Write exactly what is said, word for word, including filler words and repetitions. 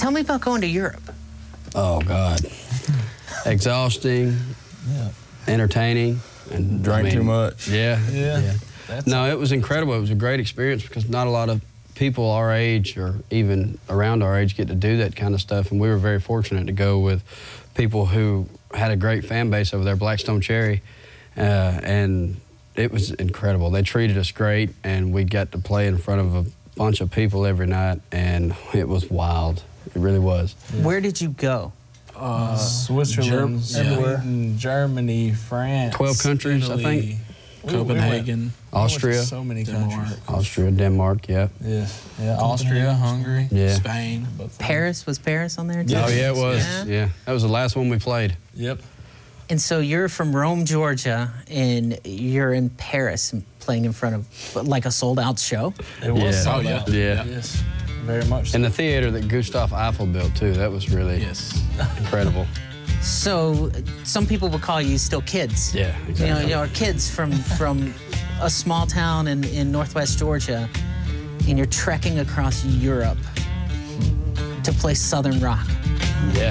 Tell me about going to Europe. Oh, God. Exhausting, Yeah. entertaining. And Drank I mean, too much. Yeah. Yeah. yeah. That's No, it was incredible. It was a great experience because not a lot of people our age or even around our age get to do that kind of stuff. And we were very fortunate to go with people who had a great fan base over there, Blackstone Cherry. Uh, and it was incredible. They treated us great, and we got to play in front of a bunch of people every night, and it was wild. It really was. Yeah. Where did you go? Uh, Switzerland, Ger- everywhere. Sweden, Germany, France. twelve countries, Italy. I think. We- we went- Copenhagen, we went to Austria. So many Denmark. countries. Austria, Denmark, yeah. Yeah. Yeah. Austria, Hungary. Yeah. Spain. Paris? Was Paris on there too? Oh, yeah, it was. Yeah. Yeah. That was the last one we played. Yep. And so you're from Rome, Georgia, and you're in Paris and playing in front of like a sold-out show. It was Yeah. sold Oh, yeah. out. Yeah. Yes. Very much so. And the theater that Gustav Eiffel built, too, that was really Yes. incredible. So some people would call you still kids. Yeah, You know, exactly. you know, kids from from a small town in, in northwest Georgia, and you're trekking across Europe to play Southern rock. Yeah.